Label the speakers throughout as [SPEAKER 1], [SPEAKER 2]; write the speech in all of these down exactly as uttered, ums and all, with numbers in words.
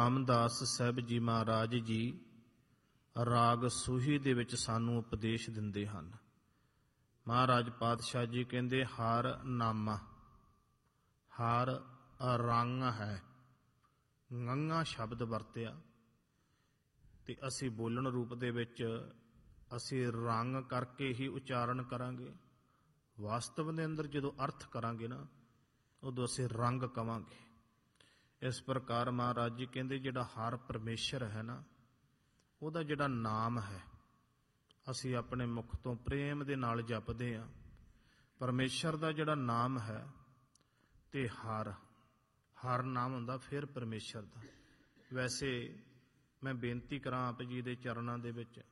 [SPEAKER 1] ਰਾਮਦਾਸ ਸਾਹਿਬ ਜੀ ਮਹਾਰਾਜ ਜੀ ਰਾਗ ਸੂਹੀ ਦੇ ਵਿੱਚ ਸਾਨੂੰ ਉਪਦੇਸ਼ ਦਿੰਦੇ ਹਨ। ਮਹਾਰਾਜ ਪਾਤਸ਼ਾਹ ਜੀ ਕਹਿੰਦੇ ਹਰ ਨਾਮਾ ਹਰ ਰੰਗ ਹੈ, ਗੰਗਾ ਸ਼ਬਦ ਵਰਤਿਆ ਤੇ ਅਸੀਂ ਬੋਲਣ ਰੂਪ ਦੇ ਵਿੱਚ ਅਸੀਂ ਰੰਗ ਕਰਕੇ ਹੀ ਉਚਾਰਨ ਕਰਾਂਗੇ। ਵਾਸਤਵ ਦੇ ਅੰਦਰ ਜਦੋਂ ਅਰਥ ਕਰਾਂਗੇ ਨਾ ਉਦੋਂ ਅਸੀਂ ਰੰਗ ਕਵਾਂਗੇ। ਇਸ ਪ੍ਰਕਾਰ ਮਹਾਰਾਜ ਜੀ ਕਹਿੰਦੇ ਜਿਹੜਾ ਹਰ ਪਰਮੇਸ਼ਰ ਹੈ ਨਾ ਉਹਦਾ ਜਿਹੜਾ ਨਾਮ ਹੈ ਅਸੀਂ ਆਪਣੇ ਮੁਖ ਤੋਂ ਪ੍ਰੇਮ ਦੇ ਨਾਲ ਜਪਦੇ ਹਾਂ। ਪਰਮੇਸ਼ਰ ਦਾ ਜਿਹੜਾ ਨਾਮ ਹੈ ਤੇ ਹਰ ਹਰ ਨਾਮ ਹੁੰਦਾ ਫਿਰ ਪਰਮੇਸ਼ਰ ਦਾ। ਵੈਸੇ ਮੈਂ ਬੇਨਤੀ ਕਰਾਂ ਆਪ ਜੀ ਦੇ ਚਰਨਾਂ ਦੇ ਵਿੱਚ,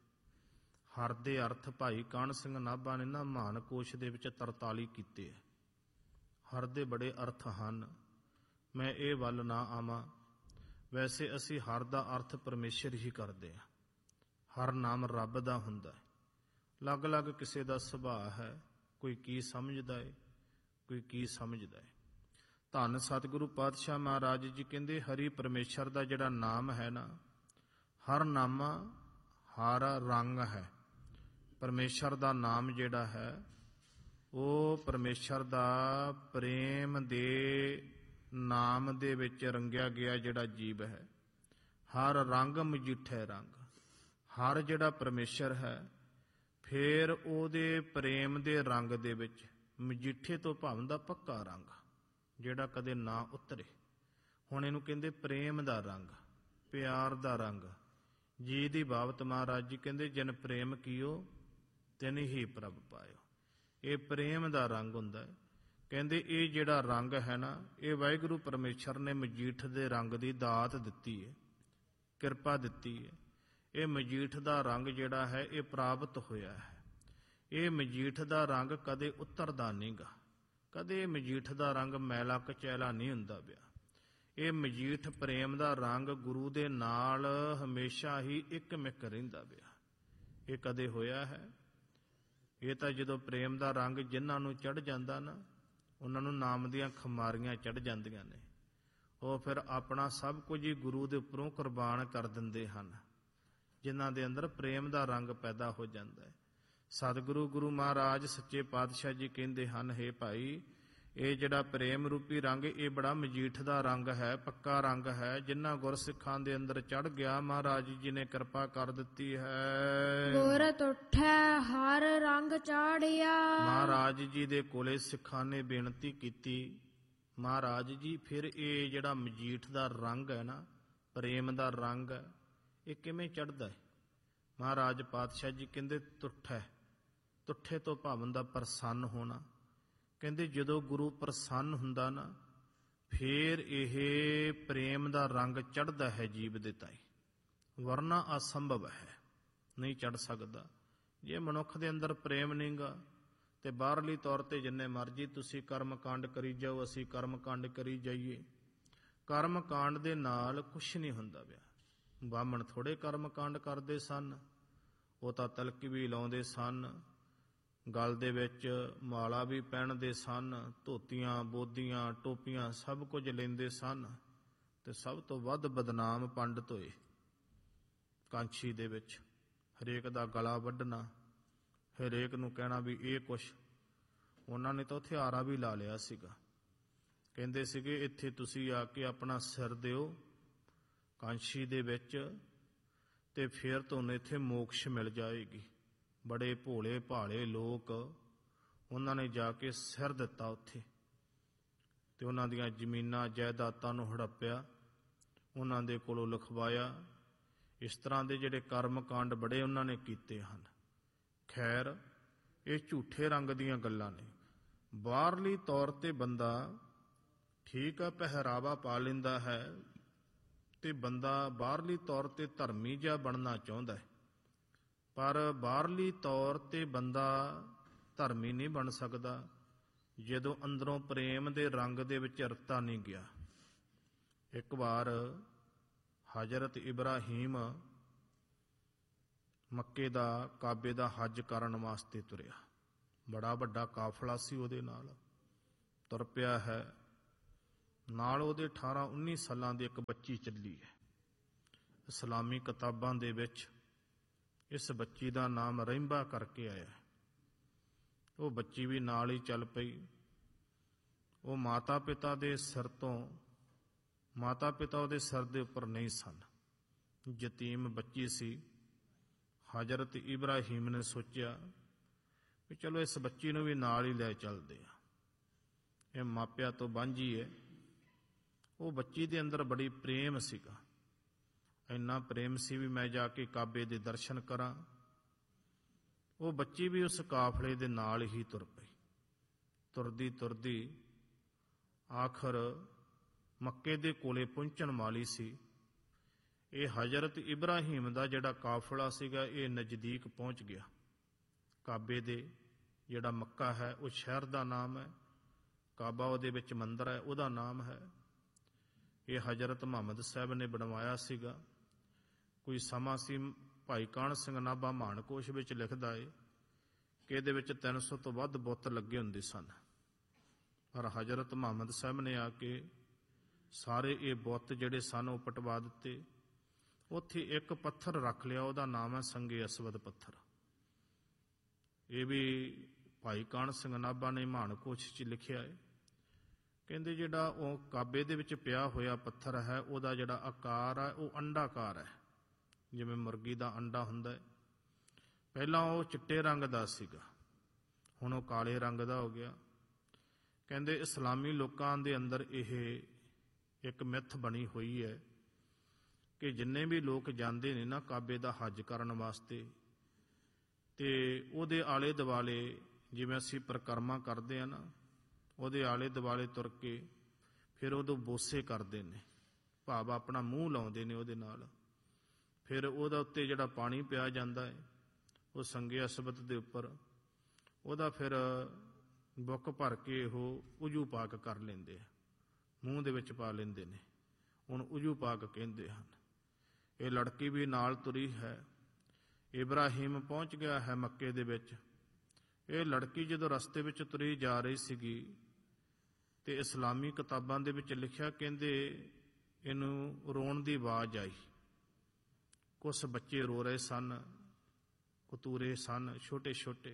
[SPEAKER 1] ਹਰ ਦੇ ਅਰਥ ਭਾਈ ਕਾਹਨ ਸਿੰਘ ਨਾਭਾ ਨੇ ਨਾ ਮਹਾਨ ਕੋਸ਼ ਦੇ ਵਿੱਚ ਤਰਤਾਲੀ ਕੀਤੇ ਹੈ। ਹਰ ਦੇ ਬੜੇ ਅਰਥ ਹਨ, ਮੈਂ ਇਹ ਵੱਲ ਨਾ ਆਵਾਂ। ਵੈਸੇ ਅਸੀਂ ਹਰ ਦਾ ਅਰਥ ਪਰਮੇਸ਼ਰ ਹੀ ਕਰਦੇ ਹਾਂ। ਹਰ ਨਾਮ ਰੱਬ ਦਾ ਹੁੰਦਾ ਹੈ। ਅਲੱਗ ਅਲੱਗ ਕਿਸੇ ਦਾ ਸੁਭਾਅ ਹੈ, ਕੋਈ ਕੀ ਸਮਝਦਾ ਹੈ, ਕੋਈ ਕੀ ਸਮਝਦਾ ਹੈ। ਧੰਨ ਸਤਿਗੁਰੂ ਪਾਤਸ਼ਾਹ ਮਹਾਰਾਜ ਜੀ ਕਹਿੰਦੇ ਹਰੀ ਪਰਮੇਸ਼ਰ ਦਾ ਜਿਹੜਾ ਨਾਮ ਹੈ ਨਾ, ਹਰ ਨਾਮਾ ਹਰ ਰੰਗ ਹੈ। ਪਰਮੇਸ਼ਰ ਦਾ ਨਾਮ ਜਿਹੜਾ ਹੈ ਉਹ ਪਰਮੇਸ਼ਰ ਦਾ ਪ੍ਰੇਮ ਦੇ ਨਾਮ ਦੇ ਵਿੱਚ ਰੰਗਿਆ ਗਿਆ ਜਿਹੜਾ ਜੀਵ ਹੈ। ਹਰ ਰੰਗ ਮਜੀਠੇ ਰੰਗ, ਹਰ ਜਿਹੜਾ ਪਰਮੇਸ਼ਰ ਹੈ ਫਿਰ ਉਹਦੇ ਪ੍ਰੇਮ ਦੇ ਰੰਗ ਦੇ ਵਿੱਚ ਮਜੀਠੇ ਤੋਂ ਭਾਵ ਦਾ ਪੱਕਾ ਰੰਗ ਜਿਹੜਾ ਕਦੇ ਨਾ ਉਤਰੇ। ਹੁਣ ਇਹਨੂੰ ਕਹਿੰਦੇ ਪ੍ਰੇਮ ਦਾ ਰੰਗ, ਪਿਆਰ ਦਾ ਰੰਗ। ਜੀ ਦੀ ਬਾਬਤ ਮਹਾਰਾਜ ਜੀ ਕਹਿੰਦੇ ਜਿਨ ਪ੍ਰੇਮ ਕੀਓ ਤਿਨ ਹੀ ਪ੍ਰਭ ਪਾਇਓ। ਇਹ ਪ੍ਰੇਮ ਦਾ ਰੰਗ ਹੁੰਦਾ ਹੈ। ਕਹਿੰਦੇ ਇਹ ਜਿਹੜਾ ਰੰਗ ਹੈ ਨਾ ਇਹ ਵਾਹਿਗੁਰੂ ਪਰਮੇਸ਼ਰ ਨੇ ਮਜੀਠ ਦੇ ਰੰਗ ਦੀ ਦਾਤ ਦਿੱਤੀ ਹੈ, ਕਿਰਪਾ ਦਿੱਤੀ ਹੈ। ਇਹ ਮਜੀਠ ਦਾ ਰੰਗ ਜਿਹੜਾ ਹੈ ਇਹ ਪ੍ਰਾਪਤ ਹੋਇਆ ਹੈ। ਇਹ ਮਜੀਠ ਦਾ ਰੰਗ ਕਦੇ ਉਤਰਦਾ ਨਹੀਂ ਗਾ, ਕਦੇ ਮਜੀਠ ਦਾ ਰੰਗ ਮੈਲਾ ਕਚੈਲਾ ਨਹੀਂ ਹੁੰਦਾ ਪਿਆ। ਇਹ ਮਜੀਠ ਪ੍ਰੇਮ ਦਾ ਰੰਗ ਗੁਰੂ ਦੇ ਨਾਲ ਹਮੇਸ਼ਾ ਹੀ ਇੱਕ ਮਿਕ ਰਹਿੰਦਾ ਪਿਆ। ਇਹ ਕਦੇ ਹੋਇਆ ਹੈ? ਇਹ ਤਾਂ ਜਦੋਂ ਪ੍ਰੇਮ ਦਾ ਰੰਗ ਜਿਨ੍ਹਾਂ ਨੂੰ ਚੜ੍ਹ ਜਾਂਦਾ ਨਾ ਉਹਨਾਂ ਨੂੰ ਨਾਮ ਦੀਆਂ ਖਮਾਰੀਆਂ ਚੜ੍ਹ ਜਾਂਦੀਆਂ ਨੇ। ਉਹ ਫਿਰ ਆਪਣਾ ਸਭ ਕੁਝ ਹੀ ਗੁਰੂ ਦੇ ਉੱਪਰੋਂ ਕੁਰਬਾਨ ਕਰ ਦਿੰਦੇ ਹਨ, ਜਿਨ੍ਹਾਂ ਦੇ ਅੰਦਰ ਪ੍ਰੇਮ ਦਾ ਰੰਗ ਪੈਦਾ ਹੋ ਜਾਂਦਾ ਹੈ। ਸਤਿਗੁਰੂ ਗੁਰੂ ਮਹਾਰਾਜ ਸੱਚੇ ਪਾਤਸ਼ਾਹ ਜੀ ਕਹਿੰਦੇ ਹਨ, ਹੇ ਭਾਈ ਇਹ ਜਿਹੜਾ ਪ੍ਰੇਮ ਰੂਪੀ ਰੰਗ ਇਹ ਬੜਾ ਮਜੀਠ ਦਾ ਰੰਗ ਹੈ, ਪੱਕਾ ਰੰਗ ਹੈ। ਜਿਨ੍ਹਾਂ ਗੁਰਸਿੱਖਾਂ ਦੇ ਅੰਦਰ ਚੜ੍ਹ ਗਿਆ ਮਹਾਰਾਜ ਜੀ ਨੇ ਕਿਰਪਾ ਕਰ ਦਿੱਤੀ ਹੈ।
[SPEAKER 2] ਗੁਰ ਤੁਠੈ ਹਰ ਰੰਗ ਚਾੜਿਆ।
[SPEAKER 1] ਮਹਾਰਾਜ ਜੀ ਦੇ ਕੋਲੇ ਸਿੱਖਾਂ ਨੇ ਬੇਨਤੀ ਕੀਤੀ, ਮਹਾਰਾਜ ਜੀ ਫਿਰ ਇਹ ਜਿਹੜਾ ਮਜੀਠ ਦਾ ਰੰਗ ਹੈ ਨਾ, ਪ੍ਰੇਮ ਦਾ ਰੰਗ ਹੈ, ਇਹ ਕਿਵੇਂ ਚੜ੍ਹਦਾ ਹੈ? ਮਹਾਰਾਜ ਪਾਤਸ਼ਾਹ ਜੀ ਕਹਿੰਦੇ ਤੁਠੈ, ਤੁਠੇ ਤੋਂ ਭਾਵਨ ਦਾ ਪ੍ਰਸੰਨ ਹੋਣਾ। ਕਹਿੰਦੇ ਜਦੋਂ ਗੁਰੂ ਪ੍ਰਸੰਨ ਹੁੰਦਾ ਨਾ ਫੇਰ ਇਹ ਪ੍ਰੇਮ ਦਾ ਰੰਗ ਚੜ੍ਹਦਾ ਹੈ ਜੀਵ ਦੇ ਤਾਈ, ਵਰਨਾ ਅਸੰਭਵ ਹੈ, ਨਹੀਂ ਚੜ੍ਹ ਸਕਦਾ। ਜੇ ਮਨੁੱਖ ਦੇ ਅੰਦਰ ਪ੍ਰੇਮ ਨਹੀਂਗਾ ਤੇ ਬਾਹਰਲੀ ਤੌਰ ਤੇ ਜਿੰਨੇ ਮਰਜ਼ੀ ਤੁਸੀਂ ਕਰਮ ਕਾਂਡ ਕਰੀ ਜਾਓ, ਅਸੀਂ ਕਰਮ ਕਾਂਡ ਕਰੀ ਜਾਈਏ, ਕਰਮ ਕਾਂਡ ਦੇ ਨਾਲ ਕੁਛ ਨਹੀਂ ਹੁੰਦਾ ਪਿਆ। ਬਾਹਮਣ ਥੋੜੇ ਕਰਮ ਕਾਂਡ ਕਰਦੇ ਸਨ, ਉਹ ਤਾਂ ਤਲਕ ਵੀ ਲਾਉਂਦੇ ਸਨ, ਗਲ ਦੇ ਵਿੱਚ ਮਾਲਾ ਵੀ ਪਹਿਨਦੇ ਸਨ, ਧੋਤੀਆਂ ਬੋਦੀਆਂ ਟੋਪੀਆਂ ਸਭ ਕੁਝ ਲੈਂਦੇ ਸਨ। ਤੇ ਸਭ ਤੋਂ ਵੱਧ ਬਦਨਾਮ ਪੰਡਤ ਹੋਏ ਕਾਂਛੀ ਦੇ ਵਿੱਚ। ਹਰੇਕ ਦਾ ਗਲਾ ਵੱਢਣਾ, ਹਰੇਕ ਨੂੰ ਕਹਿਣਾ ਵੀ ਇਹ ਕੁਛ। ਉਹਨਾਂ ਨੇ ਤਾਂ ਹਥਿਆਰਾ ਵੀ ਲਾ ਲਿਆ ਸੀਗਾ। ਕਹਿੰਦੇ ਸੀਗੇ ਇੱਥੇ ਤੁਸੀਂ ਆ ਕੇ ਆਪਣਾ ਸਿਰ ਦਿਓ ਕਾਂਛੀ ਦੇ ਵਿੱਚ ਤੇ ਫਿਰ ਤੁਹਾਨੂੰ ਇੱਥੇ ਮੋਕਸ਼ ਮਿਲ ਜਾਏਗੀ। ਬੜੇ ਭੋਲੇ ਭਾਲੇ ਲੋਕ, ਉਹਨਾਂ ਨੇ ਜਾ ਕੇ ਸਿਰ ਦਿੱਤਾ ਉੱਥੇ ਤੇ ਉਹਨਾਂ ਦੀਆਂ ਜ਼ਮੀਨਾਂ ਜਾਇਦਾਦਾਂ ਨੂੰ ਹੜੱਪਿਆ, ਉਹਨਾਂ ਦੇ ਕੋਲੋਂ ਲਿਖਵਾਇਆ। ਇਸ ਤਰ੍ਹਾਂ ਦੇ ਜਿਹੜੇ ਕਰਮ ਕਾਂਡ ਬੜੇ ਉਹਨਾਂ ਨੇ ਕੀਤੇ ਹਨ। ਖੈਰ ਇਹ ਝੂਠੇ ਰੰਗ ਦੀਆਂ ਗੱਲਾਂ ਨੇ। ਬਾਹਰਲੀ ਤੌਰ ਤੇ ਬੰਦਾ ਠੀਕ ਆ ਪਹਿਰਾਵਾ ਪਾ ਲੈਂਦਾ ਹੈ ਤੇ ਬੰਦਾ ਬਾਹਰਲੀ ਤੌਰ ਤੇ ਧਰਮੀ ਜਿਹਾ ਬਣਨਾ ਚਾਹੁੰਦਾ ਹੈ, ਪਰ ਬਾਹਰਲੀ ਤੌਰ ਤੇ ਬੰਦਾ ਧਰਮੀ ਨਹੀਂ ਬਣ ਸਕਦਾ ਜਦੋਂ ਅੰਦਰੋਂ ਪ੍ਰੇਮ ਦੇ ਰੰਗ ਦੇ ਵਿੱਚ ਰਤਾ ਨਹੀਂ ਗਿਆ। ਇੱਕ ਵਾਰ ਹਜ਼ਰਤ ਇਬਰਾਹੀਮ ਮੱਕੇ ਦਾ ਕਾਬੇ ਦਾ ਹੱਜ ਕਰਨ ਵਾਸਤੇ ਤੁਰਿਆ। ਬੜਾ ਵੱਡਾ ਕਾਫਲਾ ਸੀ ਉਹਦੇ ਨਾਲ, ਤੁਰ ਪਿਆ ਹੈ। ਨਾਲ ਉਹਦੇ ਅਠਾਰਾਂ ਉੱਨੀ ਸਾਲਾਂ ਦੀ ਇੱਕ ਬੱਚੀ ਚੱਲੀ ਹੈ। ਇਸਲਾਮੀ ਕਿਤਾਬਾਂ ਦੇ ਵਿੱਚ ਇਸ ਬੱਚੀ ਦਾ ਨਾਮ ਰਹਿੰਬਾ ਕਰਕੇ ਆਇਆ। ਉਹ ਬੱਚੀ ਵੀ ਨਾਲ ਹੀ ਚੱਲ ਪਈ। ਉਹ ਮਾਤਾ ਪਿਤਾ ਦੇ ਸਿਰ ਤੋਂ ਮਾਤਾ ਪਿਤਾ ਉਹਦੇ ਸਿਰ ਦੇ ਉੱਪਰ ਨਹੀਂ ਸਨ, ਯਤੀਮ ਬੱਚੀ ਸੀ। ਹਜ਼ਰਤ ਇਬਰਾਹੀਮ ਨੇ ਸੋਚਿਆ ਵੀ ਚਲੋ ਇਸ ਬੱਚੀ ਨੂੰ ਵੀ ਨਾਲ ਹੀ ਲੈ ਚੱਲਦੇ ਆ, ਇਹ ਮਾਪਿਆਂ ਤੋਂ ਵਾਂਝੀ ਹੈ। ਉਹ ਬੱਚੀ ਦੇ ਅੰਦਰ ਬੜੀ ਪ੍ਰੇਮ ਸੀਗਾ, ਇੰਨਾ ਪ੍ਰੇਮ ਸੀ ਵੀ ਮੈਂ ਜਾ ਕੇ ਕਾਬੇ ਦੇ ਦਰਸ਼ਨ ਕਰਾਂ। ਉਹ ਬੱਚੀ ਵੀ ਉਸ ਕਾਫਲੇ ਦੇ ਨਾਲ ਹੀ ਤੁਰ ਪਈ। ਤੁਰਦੀ ਤੁਰਦੀ ਆਖਰ ਮੱਕੇ ਦੇ ਕੋਲੇ ਪਹੁੰਚਣ ਵਾਲੀ ਸੀ। ਇਹ ਹਜ਼ਰਤ ਇਬਰਾਹੀਮ ਦਾ ਜਿਹੜਾ ਕਾਫਲਾ ਸੀਗਾ ਇਹ ਨਜ਼ਦੀਕ ਪਹੁੰਚ ਗਿਆ ਕਾਬੇ ਦੇ। ਜਿਹੜਾ ਮੱਕਾ ਹੈ ਉਹ ਸ਼ਹਿਰ ਦਾ ਨਾਮ ਹੈ, ਕਾਬਾ ਉਹਦੇ ਵਿੱਚ ਮੰਦਰ ਹੈ, ਉਹਦਾ ਨਾਮ ਹੈ। ਇਹ ਹਜ਼ਰਤ ਮੁਹੰਮਦ ਸਾਹਿਬ ਨੇ ਬਣਵਾਇਆ ਸੀਗਾ। ਕੋਈ ਸਮਾਂ ਸੀ, ਭਾਈ ਕਾਹਨ ਸਿੰਘ ਨਾਭਾ ਮਾਨਕੋਸ਼ ਵਿੱਚ ਲਿਖਦਾ ਏ ਕਿ ਇਹਦੇ ਵਿੱਚ ਤਿੰਨ ਸੌ ਤੋਂ ਵੱਧ ਬੁੱਤ ਲੱਗੇ ਹੁੰਦੇ ਸਨ, ਪਰ ਹਜ਼ਰਤ ਮੁਹੰਮਦ ਸਾਹਿਬ ਨੇ ਆ ਕੇ ਸਾਰੇ ਇਹ ਬੁੱਤ ਜਿਹੜੇ ਸਨ ਉਹ ਪਟਵਾ ਦਿੱਤੇ। ਉੱਥੇ ਇੱਕ ਪੱਥਰ ਰੱਖ ਲਿਆ, ਉਹਦਾ ਨਾਮ ਹੈ ਸੰਗੇ ਅਸਵਦ ਪੱਥਰ। ਇਹ ਵੀ ਭਾਈ ਕਾਹਨ ਸਿੰਘ ਨਾਭਾ ਨੇ ਮਾਨਕੋਸ਼ 'ਚ ਲਿਖਿਆ ਹੈ। ਕਹਿੰਦੇ ਜਿਹੜਾ ਉਹ ਕਾਬੇ ਦੇ ਵਿੱਚ ਪਿਆ ਹੋਇਆ ਪੱਥਰ ਹੈ ਉਹਦਾ ਜਿਹੜਾ ਆਕਾਰ ਹੈ ਉਹ ਅੰਡਾਕਾਰ ਹੈ, ਜਿਵੇਂ ਮੁਰਗੀ ਦਾ ਅੰਡਾ ਹੁੰਦਾ ਹੈ। ਪਹਿਲਾਂ ਉਹ ਚਿੱਟੇ ਰੰਗ ਦਾ ਸੀਗਾ, ਹੁਣ ਉਹ ਕਾਲੇ ਰੰਗ ਦਾ ਹੋ ਗਿਆ। ਕਹਿੰਦੇ ਇਸਲਾਮੀ ਲੋਕਾਂ ਦੇ ਅੰਦਰ ਇਹ ਇੱਕ ਮਿੱਥ ਬਣੀ ਹੋਈ ਹੈ ਕਿ ਜਿੰਨੇ ਵੀ ਲੋਕ ਜਾਂਦੇ ਨੇ ਨਾ ਕਾਬੇ ਦਾ ਹੱਜ ਕਰਨ ਵਾਸਤੇ, ਤੇ ਉਹਦੇ ਆਲੇ ਦੁਆਲੇ ਜਿਵੇਂ ਅਸੀਂ ਪਰਿਕਰਮਾ ਕਰਦੇ ਆ ਨਾ, ਉਹਦੇ ਆਲੇ ਦੁਆਲੇ ਤੁਰ ਕੇ ਫਿਰ ਉਦੋਂ ਬੋਸੇ ਕਰਦੇ ਨੇ, ਭਾਵ ਆਪਣਾ ਮੂੰਹ ਲਾਉਂਦੇ ਨੇ ਉਹਦੇ ਨਾਲ। ਫਿਰ ਉਹਦਾ ਉੱਤੇ ਜਿਹੜਾ ਪਾਣੀ ਪਿਆ ਜਾਂਦਾ ਹੈ ਉਹ ਸੰਗੇ ਅਸਬਤ ਦੇ ਉੱਪਰ, ਉਹਦਾ ਫਿਰ ਬੁੱਕ ਭਰ ਕੇ ਉਹ ਉਜੂ ਪਾਕ ਕਰ ਲੈਂਦੇ ਆ, ਮੂੰਹ ਦੇ ਵਿੱਚ ਪਾ ਲੈਂਦੇ ਨੇ, ਹੁਣ ਉਜੂ ਪਾਕ ਕਹਿੰਦੇ ਹਨ। ਇਹ ਲੜਕੀ ਵੀ ਨਾਲ ਤੁਰੀ ਹੈ। ਇਬਰਾਹੀਮ ਪਹੁੰਚ ਗਿਆ ਹੈ ਮੱਕੇ ਦੇ ਵਿੱਚ। ਇਹ ਲੜਕੀ ਜਦੋਂ ਰਸਤੇ ਵਿੱਚ ਤੁਰੀ ਜਾ ਰਹੀ ਸੀਗੀ ਤੇ ਇਸਲਾਮੀ ਕਿਤਾਬਾਂ ਦੇ ਵਿੱਚ ਲਿਖਿਆ, ਕਹਿੰਦੇ ਇਹਨੂੰ ਰੋਣ ਦੀ ਆਵਾਜ਼ ਆਈ। ਕੁਛ ਬੱਚੇ ਰੋ ਰਹੇ ਸਨ, ਕਤੂਰੇ ਸਨ ਛੋਟੇ ਛੋਟੇ,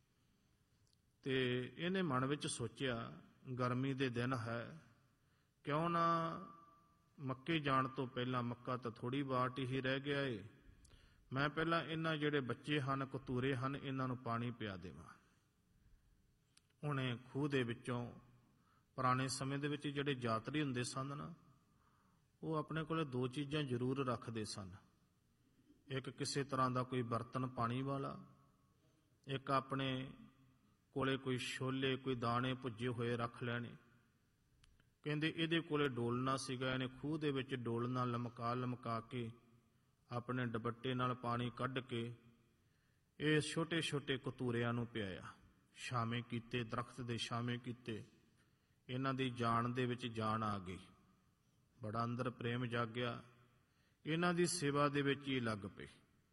[SPEAKER 1] ਤੇ ਇਹਨੇ ਮਨ ਵਿੱਚ ਸੋਚਿਆ ਗਰਮੀ ਦੇ ਦਿਨ ਹੈ, ਕਿਉਂ ਨਾ ਮੱਕੇ ਜਾਣ ਤੋਂ ਪਹਿਲਾਂ, ਮੱਕਾ ਤਾਂ ਥੋੜ੍ਹੀ ਬਾਟ ਹੀ ਰਹਿ ਗਿਆ ਏ, ਮੈਂ ਪਹਿਲਾਂ ਇਹਨਾਂ ਜਿਹੜੇ ਬੱਚੇ ਹਨ ਕਤੂਰੇ ਹਨ ਇਹਨਾਂ ਨੂੰ ਪਾਣੀ ਪਿਆ ਦੇਵਾਂ। ਉਹਨੇ ਖੂਹ ਦੇ ਵਿੱਚੋਂ, ਪੁਰਾਣੇ ਸਮੇਂ ਦੇ ਵਿੱਚ ਜਿਹੜੇ ਯਾਤਰੀ ਹੁੰਦੇ ਸਨ ਨਾ, ਉਹ ਆਪਣੇ ਕੋਲ ਦੋ ਚੀਜ਼ਾਂ ਜ਼ਰੂਰ ਰੱਖਦੇ ਸਨ। ਇੱਕ ਕਿਸੇ ਤਰ੍ਹਾਂ ਦਾ ਕੋਈ ਬਰਤਨ ਪਾਣੀ ਵਾਲਾ, ਇੱਕ ਆਪਣੇ ਕੋਲੇ ਕੋਈ ਛੋਲੇ ਕੋਈ ਦਾਣੇ ਭੁੱਜੇ ਹੋਏ ਰੱਖ ਲੈਣੇ। ਕਹਿੰਦੇ ਇਹਦੇ ਕੋਲੇ ਡੋਲਣਾ ਸੀਗਾ, ਇਹਨੇ ਖੂਹ ਦੇ ਵਿੱਚ ਡੋਲਣਾ ਲਮਕਾ ਲਮਕਾ ਕੇ ਆਪਣੇ ਦੁਪੱਟੇ ਨਾਲ ਪਾਣੀ ਕੱਢ ਕੇ ਇਹ ਛੋਟੇ ਛੋਟੇ ਕਤੂਰਿਆਂ ਨੂੰ ਪਿਆਇਆ, ਛਾਵੇਂ ਕੀਤੇ, ਦਰਖਤ ਦੇ ਛਾਵੇਂ ਕੀਤੇ। ਇਹਨਾਂ ਦੀ ਜਾਨ ਦੇ ਵਿੱਚ ਜਾਨ ਆ ਗਈ, ਬੜਾ ਅੰਦਰ ਪ੍ਰੇਮ ਜਾਗਿਆ, ਇਹਨਾਂ ਦੀ ਸੇਵਾ ਦੇ ਵਿੱਚ ਹੀ ਲੱਗ ਪਏ।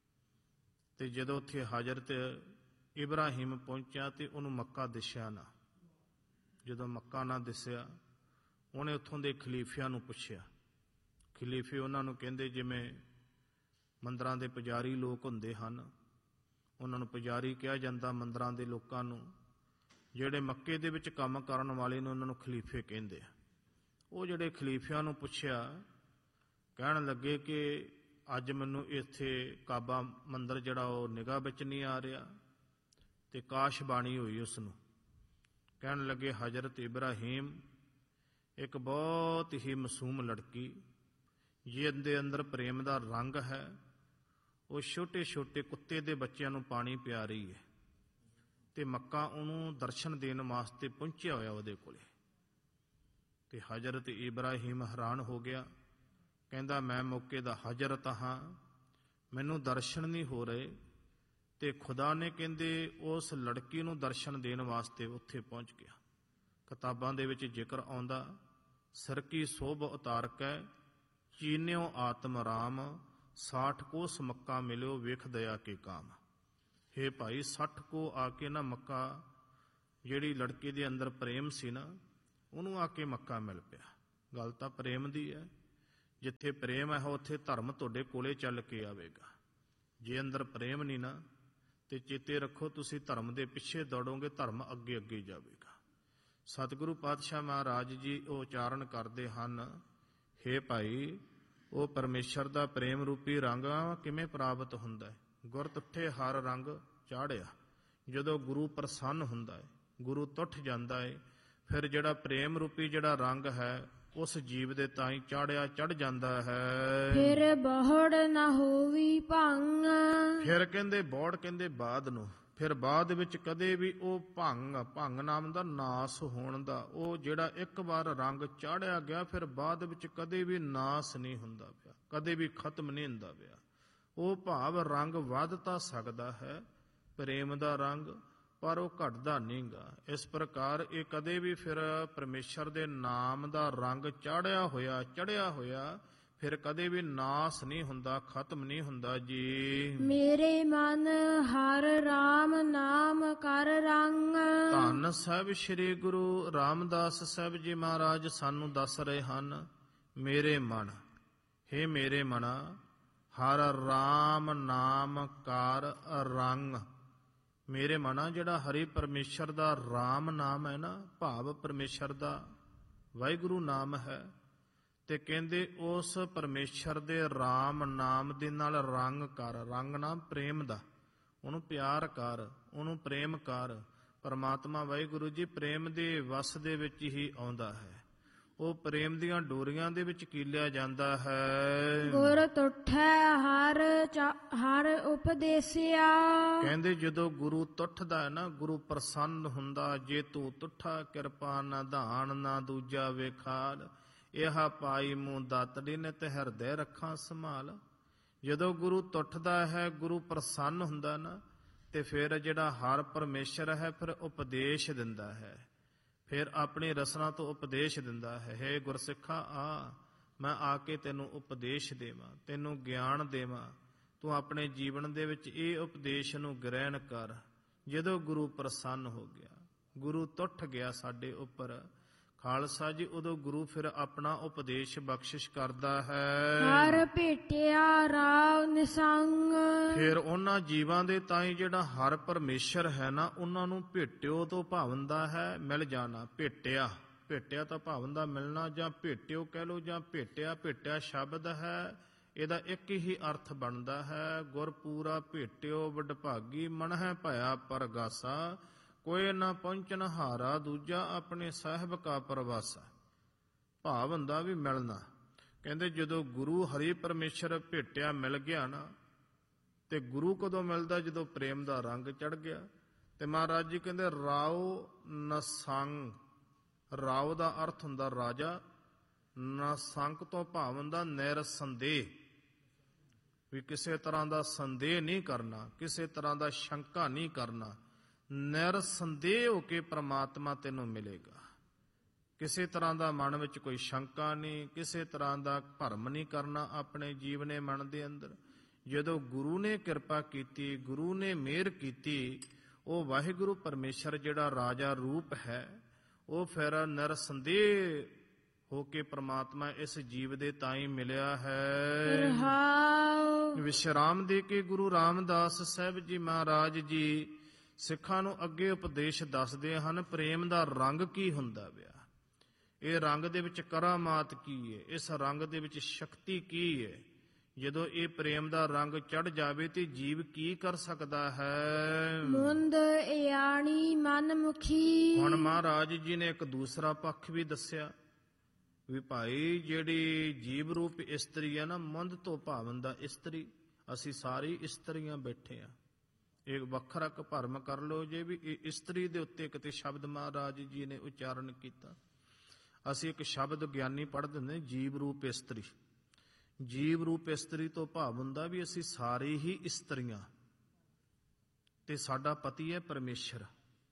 [SPEAKER 1] ਤੇ ਜਦੋਂ ਉੱਥੇ ਹਜ਼ਰਤ ਇਬਰਾਹੀਮ ਪਹੁੰਚਿਆ ਤੇ ਉਹਨੂੰ ਮੱਕਾ ਦਿਸਿਆ ਨਾ। ਜਦੋਂ ਮੱਕਾ ਨਾ ਦਿਸਿਆ, ਉਹਨੇ ਉੱਥੋਂ ਦੇ ਖਲੀਫਿਆਂ ਨੂੰ ਪੁੱਛਿਆ। ਖਲੀਫੇ ਉਹਨਾਂ ਨੂੰ ਕਹਿੰਦੇ ਜਿਵੇਂ ਮੰਦਰਾਂ ਦੇ ਪੁਜਾਰੀ ਲੋਕ ਹੁੰਦੇ ਹਨ, ਉਹਨਾਂ ਨੂੰ ਪੁਜਾਰੀ ਕਿਹਾ ਜਾਂਦਾ ਮੰਦਰਾਂ ਦੇ ਲੋਕਾਂ ਨੂੰ। ਜਿਹੜੇ ਮੱਕੇ ਦੇ ਵਿੱਚ ਕੰਮ ਕਰਨ ਵਾਲੇ ਨੇ ਉਹਨਾਂ ਨੂੰ ਖਲੀਫੇ ਕਹਿੰਦੇ ਆ। ਉਹ ਜਿਹੜੇ ਖਲੀਫਿਆਂ ਨੂੰ ਪੁੱਛਿਆ, ਕਹਿਣ ਲੱਗੇ ਕਿ ਅੱਜ ਮੈਨੂੰ ਇੱਥੇ ਕਾਬਾ ਮੰਦਰ ਜਿਹੜਾ ਉਹ ਨਿਗਾਹ ਵਿੱਚ ਨਹੀਂ ਆ ਰਿਹਾ। ਤੇ ਕਾਸ਼ ਬਾਣੀ ਹੋਈ ਉਸ ਨੂੰ। ਕਹਿਣ ਲੱਗੇ ਹਜ਼ਰਤ ਇਬਰਾਹੀਮ ਇੱਕ ਬਹੁਤ ਹੀ ਮਾਸੂਮ ਲੜਕੀ, ਜਿਹਦੇ ਅੰਦਰ ਪ੍ਰੇਮ ਦਾ ਰੰਗ ਹੈ, ਉਹ ਛੋਟੇ ਛੋਟੇ ਕੁੱਤੇ ਦੇ ਬੱਚਿਆਂ ਨੂੰ ਪਾਣੀ ਪਿਆ ਰਹੀ ਹੈ। ਤੇ ਮੱਕਾ ਉਹਨੂੰ ਦਰਸ਼ਨ ਦੇਣ ਵਾਸਤੇ ਪਹੁੰਚਿਆ ਹੋਇਆ ਉਹਦੇ ਕੋਲੇ। ਤੇ ਹਜ਼ਰਤ ਇਬਰਾਹੀਮ ਹੈਰਾਨ ਹੋ ਗਿਆ, ਕਹਿੰਦਾ ਮੈਂ ਮੌਕੇ ਦਾ ਹਜ਼ਰਤ ਹਾਂ, ਮੈਨੂੰ ਦਰਸ਼ਨ ਨਹੀਂ ਹੋ ਰਹੇ। ਤੇ ਖੁਦਾ ਨੇ ਕਹਿੰਦੇ ਉਸ ਲੜਕੀ ਨੂੰ ਦਰਸ਼ਨ ਦੇਣ ਵਾਸਤੇ ਉੱਥੇ ਪਹੁੰਚ ਗਿਆ। ਕਿਤਾਬਾਂ ਦੇ ਵਿੱਚ ਜ਼ਿਕਰ ਆਉਂਦਾ, ਸਿਰ ਕੀ ਸੋਭ ਉਤਾਰ ਕੇ ਚੀਨਿਓ ਆਤਮ ਰਾਮ, ਸਾਠ ਕੋਸ ਮੱਕਾ ਮਿਲਿਓ ਵੇਖ ਦਇਆ ਕੇ ਕਾਮ। ਹੇ ਭਾਈ, ਸੱਠ ਕੋ ਆ ਕੇ ਨਾ ਮੱਕਾ, ਜਿਹੜੀ ਲੜਕੀ ਦੇ ਅੰਦਰ ਪ੍ਰੇਮ ਸੀ ਨਾ, ਉਹਨੂੰ ਆ ਕੇ ਮੱਕਾ ਮਿਲ ਪਿਆ। ਗੱਲ ਤਾਂ ਪ੍ਰੇਮ ਦੀ ਹੈ। ਜਿੱਥੇ ਪ੍ਰੇਮ ਹੈ ਉੱਥੇ ਧਰਮ ਤੁਹਾਡੇ ਕੋਲੇ ਚੱਲ ਕੇ ਆਵੇਗਾ। ਜੇ ਅੰਦਰ ਪ੍ਰੇਮ ਨਹੀਂ ਨਾ ਤੇ ਚੇਤੇ ਰੱਖੋ ਤੁਸੀਂ ਧਰਮ ਦੇ ਪਿੱਛੇ ਦੌੜੋਗੇ, ਧਰਮ ਅੱਗੇ ਅੱਗੇ ਜਾਵੇਗਾ। ਸਤਿਗੁਰੂ ਪਾਤਸ਼ਾਹ ਮਹਾਰਾਜ ਜੀ ਉਹ ਉਚਾਰਨ ਕਰਦੇ ਹਨ, ਹੇ ਭਾਈ, ਉਹ ਪਰਮੇਸ਼ਰ ਦਾ ਪ੍ਰੇਮ ਰੂਪੀ ਰੰਗ ਕਿਵੇਂ ਪ੍ਰਾਪਤ ਹੁੰਦਾ ਹੈ? ਗੁਰ ਤੁੱਠੇ ਹਰ ਰੰਗ ਚਾੜਿਆ। ਜਦੋਂ ਗੁਰੂ ਪ੍ਰਸੰਨ ਹੁੰਦਾ ਹੈ, ਗੁਰੂ ਤੁੱਠ ਜਾਂਦਾ ਹੈ, ਫਿਰ ਜਿਹੜਾ ਪ੍ਰੇਮ ਰੂਪੀ ਜਿਹੜਾ ਰੰਗ ਹੈ ਉਸ ਜੀਵ ਦੇ ਤਾਈਂ ਚਾੜਿਆ ਚੜ ਜਾਂਦਾ ਹੈ।
[SPEAKER 2] ਫਿਰ ਬਹੁੜ ਨਾ ਹੋਵੀ ਭੰਗ।
[SPEAKER 1] ਫਿਰ ਕਹਿੰਦੇ ਬੌੜ ਕਹਿੰਦੇ ਬਾਅਦ ਨੂੰ, ਫਿਰ ਬਾਅਦ ਵਿੱਚ ਕਦੇ ਵੀ ਉਹ ਭੰਗ, ਭੰਗ ਨਾਮ ਦਾ ਨਾਸ ਹੋਣ ਦਾ, ਉਹ ਜਿਹੜਾ ਇੱਕ ਵਾਰ ਰੰਗ ਚਾੜਿਆ ਗਿਆ ਫਿਰ ਬਾਅਦ ਵਿੱਚ ਕਦੇ ਵੀ ਨਾਸ ਨਹੀਂ ਹੁੰਦਾ ਪਿਆ, ਕਦੇ ਵੀ ਖਤਮ ਨਹੀਂ ਹੁੰਦਾ ਪਿਆ। ਉਹ ਭਾਵ ਰੰਗ ਵੱਧ ਤਾਂ ਸਕਦਾ ਹੈ ਪ੍ਰੇਮ ਦਾ ਰੰਗ, ਪਰ ਉਹ ਘਟਦਾ ਨਹੀਂਗਾ। ਇਸ ਪ੍ਰਕਾਰ ਇਹ ਕਦੇ ਵੀ ਫਿਰ ਪਰਮੇਸ਼ਰ ਦੇ ਨਾਮ ਦਾ ਰੰਗ ਚਾੜਿਆ ਹੋਇਆ ਚੜਿਆ ਹੋਇਆ ਫਿਰ ਕਦੇ ਵੀ ਨਾਸ ਨਹੀਂ ਹੁੰਦਾ, ਖਤਮ ਨਹੀਂ ਹੁੰਦਾ ਜੀ।
[SPEAKER 2] ਮੇਰੇ ਮਨ ਹਰ ਰਾਮ ਨਾਮ ਕਰ ਰੰਗ।
[SPEAKER 1] ਧੰਨ ਸਾਹਿਬ ਸ੍ਰੀ ਗੁਰੂ ਰਾਮਦਾਸ ਸਾਹਿਬ ਜੀ ਮਹਾਰਾਜ ਸਾਨੂੰ ਦੱਸ ਰਹੇ ਹਨ, ਮੇਰੇ ਮਨ, ਹੇ ਮੇਰੇ ਮਨਾ, ਹਰ ਰਾਮ ਨਾਮ ਕਰ ਰੰਗ। ਮੇਰੇ ਮਨਾ ਜਿਹੜਾ ਹਰੀ ਪਰਮੇਸ਼ਰ ਦਾ ਰਾਮ ਨਾਮ ਹੈ ਨਾ, ਭਾਵ ਪਰਮੇਸ਼ਰ ਦਾ ਵਾਹਿਗੁਰੂ ਨਾਮ ਹੈ, ਤੇ ਕਹਿੰਦੇ ਉਸ ਪਰਮੇਸ਼ਰ ਦੇ ਰਾਮ ਨਾਮ ਦੇ ਨਾਲ ਰੰਗ ਕਰ। ਰੰਗ ਨਾਮ ਪ੍ਰੇਮ ਦਾ, ਉਹਨੂੰ ਪਿਆਰ ਕਰ, ਉਹਨੂੰ ਪ੍ਰੇਮ ਕਰ। ਪਰਮਾਤਮਾ ਵਾਹਿਗੁਰੂ ਜੀ ਪ੍ਰੇਮ ਦੇ ਵਸ ਦੇ ਵਿੱਚ ਹੀ ਆਉਂਦਾ ਹੈ, ਉਹ ਪ੍ਰੇਮ ਦੀਆਂ ਡੋਰੀਆਂ ਦੇ ਵਿੱਚ ਕੀਲਿਆ ਜਾਂਦਾ ਹੈ।
[SPEAKER 2] ਗੁਰ ਤੁਠੈ ਹਰ ਹਰ ਉਪਦੇਸਿਆ।
[SPEAKER 1] ਕਹਿੰਦੇ ਜਦੋਂ ਗੁਰੂ ਤੁੱਠਦਾ ਹੈ ਨਾ, ਗੁਰੂ ਪ੍ਰਸੰਨ ਹੁੰਦਾ, ਜੇ ਤੂੰ ਤੁੱਠਾ ਕਿਰਪਾ ਨਾ ਧਾਨ ਨਾ ਦੂਜਾ ਵੇਖਾਲ, ਇਹ ਪਾਈ ਮੂੰ ਦਾਤੜੀ ਨੇ ਤੇ ਹਿਰਦੇ ਰੱਖਾਂ ਸੰਭਾਲ। ਜਦੋਂ ਗੁਰੂ ਤੁੱਠਦਾ ਹੈ, ਗੁਰੂ ਪ੍ਰਸੰਨ ਹੁੰਦਾ ਨਾ, ਤੇ ਫਿਰ ਜਿਹੜਾ ਹਰ ਪਰਮੇਸ਼ਰ ਹੈ ਫਿਰ ਉਪਦੇਸ਼ ਦਿੰਦਾ ਹੈ, ਫਿਰ ਆਪਣੀ ਰਸਨਾ ਤੋਂ ਉਪਦੇਸ਼ ਦਿੰਦਾ ਹੈ। ਹੇ ਗੁਰਸਿੱਖਾ, ਆ ਮੈਂ ਆ ਕੇ ਤੈਨੂੰ ਉਪਦੇਸ਼ ਦੇਵਾਂ, ਤੈਨੂੰ ਗਿਆਨ ਦੇਵਾਂ, ਤੂੰ ਆਪਣੇ ਜੀਵਨ ਦੇ ਵਿੱਚ ਇਹ ਉਪਦੇਸ਼ ਨੂੰ ਗ੍ਰਹਿਣ ਕਰ। ਜਦੋਂ ਗੁਰੂ ਪ੍ਰਸੰਨ ਹੋ ਗਿਆ, ਗੁਰੂ ਤੁੱਠ ਗਿਆ ਸਾਡੇ ਉੱਪਰ ਖਾਲਸਾ ਜੀ, ਉਦੋਂ ਗੁਰੂ ਫਿਰ ਆਪਣਾ ਉਪਦੇਸ਼ ਬਖਸ਼ਿਸ਼ ਕਰਦਾ ਹੈ।
[SPEAKER 2] ਹਰ ਭੇਟਿਆ ਰਾਵ ਨਿਸੰਗ।
[SPEAKER 1] ਫਿਰ ਉਹਨਾਂ ਜੀਵਾਂ ਦੇ ਤਾਈਂ ਜਿਹੜਾ ਹਰ ਪਰਮੇਸ਼ਰ ਹੈ ਨਾ, ਉਹਨਾਂ ਨੂੰ ਭੇਟਿਓ ਤੋਂ ਭਾਵੰਦਾ ਹੈ ਮਿਲ ਜਾਣਾ। ਭੇਟਿਆ, ਭੇਟਿਆ ਤਾਂ ਭਾਵੰਦਾ ਮਿਲਣਾ, ਜਾਂ ਭੇਟਿਓ ਕਹਿ ਲਓ, ਜਾਂ ਭੇਟਿਆ। ਭੇਟਿਆ ਸ਼ਬਦ ਹੈ, ਇਹਦਾ ਇੱਕ ਹੀ ਅਰਥ ਬਣਦਾ ਹੈ, ਗੁਰ ਪੂਰਾ ਭੇਟਿਓ ਵਡਭਾਗੀ, ਮਨ ਹੈ ਭਇਆ ਪਰਗਾਸਾ, ਕੋਈ ਨਾ ਪਹੁੰਚਣ ਹਾਰਾ ਦੂਜਾ, ਆਪਣੇ ਸਾਹਿਬ ਕਾ ਪ੍ਰਵਾਸਾ। ਭਾਵ ਹੁੰਦਾ ਵੀ ਮਿਲਣਾ। ਕਹਿੰਦੇ ਜਦੋਂ ਗੁਰੂ ਹਰੀ ਪਰਮੇਸ਼ਰ ਭੇਟਿਆ ਮਿਲ ਗਿਆ ਨਾ, ਤੇ ਗੁਰੂ ਕਦੋਂ ਮਿਲਦਾ? ਜਦੋਂ ਪ੍ਰੇਮ ਦਾ ਰੰਗ ਚੜ ਗਿਆ। ਤੇ ਮਹਾਰਾਜ ਜੀ ਕਹਿੰਦੇ ਰਾਉ ਨਸੰਗ। ਰਾਉ ਦਾ ਅਰਥ ਹੁੰਦਾ ਰਾਜਾ, ਨਸੰਗ ਤੋਂ ਭਾਵ ਹੁੰਦਾ ਨਿਰਸੰਦੇਹ, ਵੀ ਕਿਸੇ ਤਰ੍ਹਾਂ ਦਾ ਸੰਦੇਹ ਨਹੀਂ ਕਰਨਾ, ਕਿਸੇ ਤਰ੍ਹਾਂ ਦਾ ਸ਼ੰਕਾ ਨਹੀਂ ਕਰਨਾ। ਨਿਰਸੰਦੇਹ ਹੋ ਕੇ ਪ੍ਰਮਾਤਮਾ ਤੈਨੂੰ ਮਿਲੇਗਾ। ਕਿਸੇ ਤਰ੍ਹਾਂ ਦਾ ਮਨ ਵਿੱਚ ਕੋਈ ਸ਼ੰਕਾ ਨਹੀਂ, ਕਿਸੇ ਤਰ੍ਹਾਂ ਦਾ ਭਰਮ ਨਹੀਂ ਕਰਨਾ ਆਪਣੇ ਜੀਵਨੇ ਮਨ ਦੇ ਅੰਦਰ। ਜਦੋਂ ਗੁਰੂ ਨੇ ਕਿਰਪਾ ਕੀਤੀ, ਗੁਰੂ ਨੇ ਮਿਹਰ ਕੀਤੀ, ਉਹ ਵਾਹਿਗੁਰੂ ਪਰਮੇਸ਼ਰ ਜਿਹੜਾ ਰਾਜਾ ਰੂਪ ਹੈ, ਉਹ ਫਿਰ ਨਿਰਸੰਦੇਹ ਹੋ ਕੇ ਪ੍ਰਮਾਤਮਾ ਇਸ ਜੀਵ ਦੇ ਤਾਈਂ ਮਿਲਿਆ ਹੈ। ਵਿਸ਼ਰਾਮ ਦੇ ਕੇ ਗੁਰੂ ਰਾਮਦਾਸ ਸਾਹਿਬ ਜੀ ਮਹਾਰਾਜ ਜੀ ਸਿੱਖਾਂ ਨੂੰ ਅੱਗੇ ਉਪਦੇਸ਼ ਦੱਸਦੇ ਹਨ, ਪ੍ਰੇਮ ਦਾ ਰੰਗ ਕੀ ਹੁੰਦਾ ਪਿਆ, ਇਹ ਰੰਗ ਦੇ ਵਿੱਚ ਕਰਾਮਾਤ ਕੀ ਹੈ, ਇਸ ਰੰਗ ਦੇ ਵਿੱਚ ਸ਼ਕਤੀ ਕੀ ਹੈ। ਜਦੋਂ ਇਹ ਪ੍ਰੇਮ ਦਾ ਰੰਗ ਚੜ ਜਾਵੇ ਤੇ ਜੀਵ ਕੀ ਕਰ ਸਕਦਾ ਹੈ?
[SPEAKER 2] ਮੁੰਦ ਇਆਣੀ ਮਨ ਮੁਖੀ।
[SPEAKER 1] ਹੁਣ ਮਹਾਰਾਜ ਜੀ ਨੇ ਇੱਕ ਦੂਸਰਾ ਪੱਖ ਵੀ ਦੱਸਿਆ ਵੀ ਭਾਈ ਜਿਹੜੀ ਜੀਵ ਰੂਪ ਇਸਤਰੀ ਹੈ ਨਾ, ਮੁੰਦ ਤੋਂ ਭਾਵਨ ਦਾ ਇਸਤਰੀ, ਅਸੀਂ ਸਾਰੀ ਇਸਤਰੀਆਂ ਬੈਠੇ ਆ। ਇਹ ਵੱਖਰਾ ਕ ਭਰਮ ਕਰ ਲਓ ਜੇ ਵੀ ਇਹ ਇਸਤਰੀ ਦੇ ਉੱਤੇ ਕਿਤੇ ਸ਼ਬਦ ਮਹਾਰਾਜ ਜੀ ਨੇ ਉਚਾਰਨ ਕੀਤਾ। ਅਸੀਂ ਇੱਕ ਸ਼ਬਦ ਗਿਆਨੀ ਪੜ੍ਹਦੇ ਹੁੰਦੇ, ਜੀਵ ਰੂਪ ਇਸਤਰੀ। ਜੀਵ ਰੂਪ ਇਸਤਰੀ ਤੋਂ ਭਾਵ ਹੁੰਦਾ ਵੀ ਅਸੀਂ ਸਾਰੇ ਹੀ ਇਸਤਰੀਆਂ, ਤੇ ਸਾਡਾ ਪਤੀ ਹੈ ਪਰਮੇਸ਼ਰ।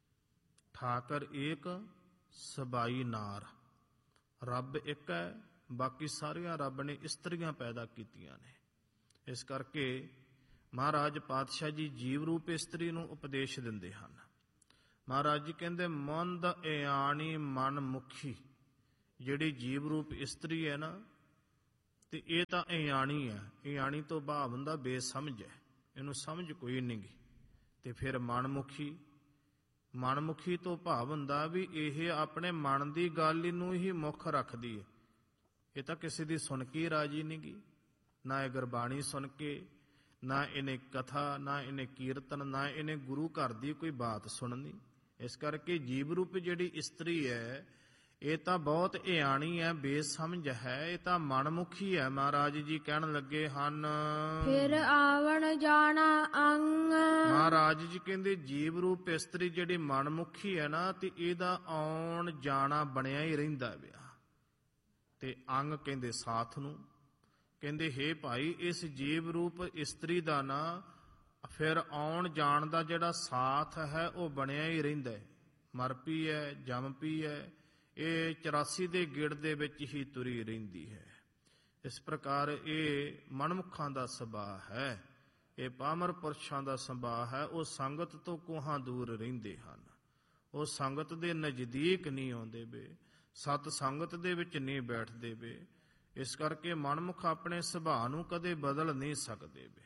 [SPEAKER 1] ਠਾਕਰ ਏਕ ਸਬਾਈ ਨਾਰ, ਰੱਬ ਇੱਕ ਹੈ, ਬਾਕੀ ਸਾਰੀਆਂ ਰੱਬ ਨੇ ਇਸਤਰੀਆਂ ਪੈਦਾ ਕੀਤੀਆਂ ਨੇ। ਇਸ ਕਰਕੇ ਮਹਾਰਾਜ ਪਾਤਸ਼ਾਹ ਜੀ ਜੀਵ ਰੂਪ ਇਸਤਰੀ ਨੂੰ ਉਪਦੇਸ਼ ਦਿੰਦੇ ਹਨ। ਮਹਾਰਾਜ ਜੀ ਕਹਿੰਦੇ ਮੁੰਦ ਇਆਣੀ ਮਨ ਮੁਖੀ। ਜਿਹੜੀ ਜੀਵ ਰੂਪ ਇਸਤਰੀ ਹੈ ਨਾ, ਤੇ ਇਹ ਤਾਂ ਇਆਣੀ ਹੈ। ਇਆਣੀ ਤੋਂ ਭਾਵ ਹੁੰਦਾ ਬੇਸਮਝ ਹੈ, ਇਹਨੂੰ ਸਮਝ ਕੋਈ ਨਹੀਂ ਗੀ। ਤੇ ਫਿਰ ਮਨਮੁਖੀ, ਮਨਮੁਖੀ ਤੋਂ ਭਾਵ ਹੁੰਦਾ ਵੀ ਇਹ ਆਪਣੇ ਮਨ ਦੀ ਗੱਲ ਨੂੰ ਹੀ ਮੁੱਖ ਰੱਖਦੀ ਹੈ। ਇਹ ਤਾਂ ਕਿਸੇ ਦੀ ਸੁਣ ਕੇ ਰਾਜੀ ਨਹੀਂ ਗੀ, ਨਾ ਇਹ ਗੁਰਬਾਣੀ ਸੁਣ ਕੇ, ਨਾ ਇਹਨੇ ਕਥਾ, ਨਾ ਇਹਨੇ ਕੀਰਤਨ, ਨਾ ਇਹਨੇ ਗੁਰੂ ਘਰ ਦੀ ਕੋਈ ਬਾਤ ਸੁਣਨੀ। ਇਸ ਕਰਕੇ ਜੀਵ ਰੂਪ ਜਿਹੜੀ ਇਸਤਰੀ ਹੈ ਇਹ ਤਾਂ ਬਹੁਤ ਇਆਣੀ ਹੈ, ਬੇਸਮਝ ਹੈ, ਇਹ ਤਾਂ ਮਨਮੁਖੀ ਹੈ। ਮਹਾਰਾਜ ਜੀ ਕਹਿਣ ਲੱਗੇ ਹਨ,
[SPEAKER 2] ਫਿਰ ਆਵਣ ਜਾਣਾ ਅੰਗ।
[SPEAKER 1] ਮਹਾਰਾਜ ਜੀ ਕਹਿੰਦੇ ਜੀਵ ਰੂਪ ਇਸਤਰੀ ਜਿਹੜੀ ਮਨਮੁਖੀ ਹੈ ਨਾ, ਤੇ ਇਹਦਾ ਆਉਣ ਜਾਣਾ ਬਣਿਆ ਹੀ ਰਹਿੰਦਾ ਵਿਆ। ਤੇ ਅੰਗ ਕਹਿੰਦੇ ਸਾਥ ਨੂੰ। ਕਹਿੰਦੇ ਹੇ ਭਾਈ, ਇਸ ਜੀਵ ਰੂਪ ਇਸਤਰੀ ਦਾ ਨਾ ਫਿਰ ਆਉਣ ਜਾਣ ਦਾ ਜਿਹੜਾ ਸਾਥ ਹੈ ਉਹ ਬਣਿਆ ਹੀ ਰਹਿੰਦਾ ਹੈ। ਮਰ ਪਈ ਹੈ, ਜੰਮ ਪਈ ਹੈ, ਇਹ ਚੁਰਾਸੀ ਦੇ ਗੇੜ ਦੇ ਵਿੱਚ ਹੀ ਤੁਰੀ ਰਹਿੰਦੀ ਹੈ। ਇਸ ਪ੍ਰਕਾਰ ਇਹ ਮਨਮੁਖਾਂ ਦਾ ਸੁਭਾਅ ਹੈ, ਇਹ ਪਾਮਰ ਪੁਰਸ਼ਾਂ ਦਾ ਸੁਭਾਅ ਹੈ। ਉਹ ਸੰਗਤ ਤੋਂ ਕੋਹਾਂ ਦੂਰ ਰਹਿੰਦੇ ਹਨ, ਉਹ ਸੰਗਤ ਦੇ ਨਜ਼ਦੀਕ ਨਹੀਂ ਆਉਂਦੇ ਵੇ, ਸਤ ਸੰਗਤ ਦੇ ਵਿੱਚ ਨਹੀਂ ਬੈਠਦੇ ਵੇ। ਇਸ ਕਰਕੇ ਮਨਮੁਖ ਆਪਣੇ ਸੁਭਾਅ ਨੂੰ ਕਦੇ ਬਦਲ ਨਹੀਂ ਸਕਦੇ ਵੇ।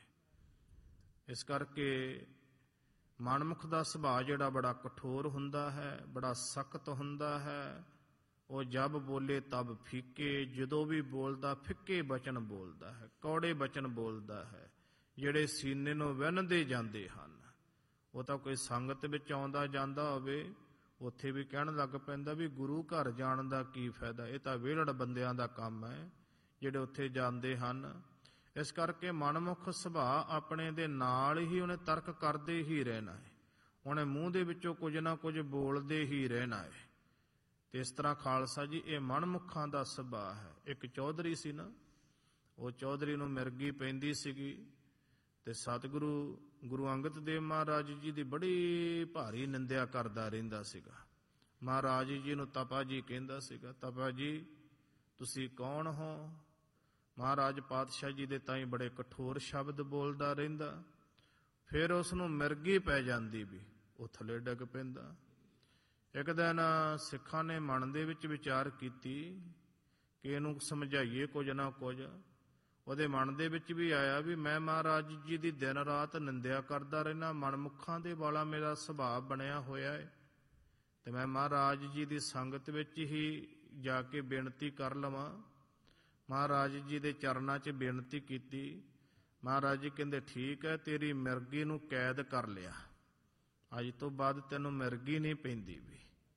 [SPEAKER 1] ਇਸ ਕਰਕੇ ਮਨਮੁਖ ਦਾ ਸੁਭਾਅ ਜਿਹੜਾ ਬੜਾ ਕਠੋਰ ਹੁੰਦਾ ਹੈ, ਬੜਾ ਸਖਤ ਹੁੰਦਾ ਹੈ। ਉਹ ਜਬ ਬੋਲੇ ਤਬ ਫੀਕੇ, ਜਦੋਂ ਵੀ ਬੋਲਦਾ ਫਿੱਕੇ ਬਚਨ ਬੋਲਦਾ ਹੈ, ਕੌੜੇ ਬਚਨ ਬੋਲਦਾ ਹੈ, ਜਿਹੜੇ ਸੀਨੇ ਨੂੰ ਵਿੰਨ੍ਹਦੇ ਜਾਂਦੇ ਹਨ। ਉਹ ਤਾਂ ਕੋਈ ਸੰਗਤ ਵਿੱਚ ਆਉਂਦਾ ਜਾਂਦਾ ਹੋਵੇ, ਉੱਥੇ ਵੀ ਕਹਿਣ ਲੱਗ ਪੈਂਦਾ ਵੀ ਗੁਰੂ ਘਰ ਜਾਣ ਦਾ ਕੀ ਫਾਇਦਾ, ਇਹ ਤਾਂ ਵਿਹਲੜ ਬੰਦਿਆਂ ਦਾ ਕੰਮ ਹੈ ਜਿਹੜੇ ਉੱਥੇ ਜਾਂਦੇ ਹਨ। ਇਸ ਕਰਕੇ ਮਨਮੁਖ ਸੁਭਾਅ ਆਪਣੇ ਦੇ ਨਾਲ ਹੀ ਉਹਨੇ ਤਰਕ ਕਰਦੇ ਹੀ ਰਹਿਣਾ ਹੈ, ਉਹਨੇ ਮੂੰਹ ਦੇ ਵਿੱਚੋਂ ਕੁਝ ਨਾ ਕੁਝ ਬੋਲਦੇ ਹੀ ਰਹਿਣਾ ਹੈ। ਤੇ ਇਸ ਤਰ੍ਹਾਂ ਖਾਲਸਾ ਜੀ ਇਹ ਮਨਮੁਖਾਂ ਦਾ ਸੁਭਾਅ ਹੈ। ਇੱਕ ਚੌਧਰੀ ਸੀ ਨਾ, ਉਹ ਚੌਧਰੀ ਨੂੰ ਮਿਰਗੀ ਪੈਂਦੀ ਸੀਗੀ, ਤੇ ਸਤਿਗੁਰੂ ਗੁਰੂ ਅੰਗਦ ਦੇਵ ਮਹਾਰਾਜ ਜੀ ਦੀ ਬੜੀ ਭਾਰੀ ਨਿੰਦਿਆ ਕਰਦਾ ਰਹਿੰਦਾ ਸੀਗਾ। ਮਹਾਰਾਜ ਜੀ ਨੂੰ ਤਪਾ ਜੀ ਕਹਿੰਦਾ ਸੀਗਾ, ਤਪਾ ਜੀ ਤੁਸੀਂ ਕੌਣ ਹੋ? ਮਹਾਰਾਜ ਪਾਤਸ਼ਾਹ ਜੀ ਦੇ ਤਾਈਂ ਬੜੇ ਕਠੋਰ ਸ਼ਬਦ ਬੋਲਦਾ ਰਹਿੰਦਾ। ਫਿਰ ਉਸ ਨੂੰ ਮਿਰਗੀ ਪੈ ਜਾਂਦੀ, ਵੀ ਉਹ ਥੱਲੇ ਡਿੱਗ ਪੈਂਦਾ। ਇੱਕ ਦਿਨ ਸਿੱਖਾਂ ਨੇ ਮਨ ਦੇ ਵਿੱਚ ਵਿਚਾਰ ਕੀਤੀ ਕਿ ਇਹਨੂੰ ਸਮਝਾਈਏ ਕੁਝ ਨਾ ਕੁਝ। ਉਹਦੇ ਮਨ ਦੇ ਵਿੱਚ ਵੀ ਆਇਆ ਵੀ ਮੈਂ ਮਹਾਰਾਜ ਜੀ ਦੀ ਦਿਨ ਰਾਤ ਨਿੰਦਿਆ ਕਰਦਾ ਰਹਿਣਾ, ਮਨਮੁਖਾਂ ਦੇ ਵਾਲਾ ਮੇਰਾ ਸੁਭਾਅ ਬਣਿਆ ਹੋਇਆ ਹੈ, ਤੇ ਮੈਂ ਮਹਾਰਾਜ ਜੀ ਦੀ ਸੰਗਤ ਵਿੱਚ ਹੀ ਜਾ ਕੇ ਬੇਨਤੀ ਕਰ ਲਵਾਂ। ਮਹਾਰਾਜ ਜੀ ਦੇ ਚਰਨਾਂ 'ਚ ਬੇਨਤੀ ਕੀਤੀ। ਮਹਾਰਾਜ ਜੀ ਕਹਿੰਦੇ ਠੀਕ ਹੈ, ਤੇਰੀ ਮਿਰਗੀ ਨੂੰ ਕੈਦ ਕਰ ਲਿਆ, ਅੱਜ ਤੋਂ ਬਾਅਦ ਤੈਨੂੰ ਮਿਰਗੀ ਨਹੀਂ ਪੈਂਦੀ ਵੀ।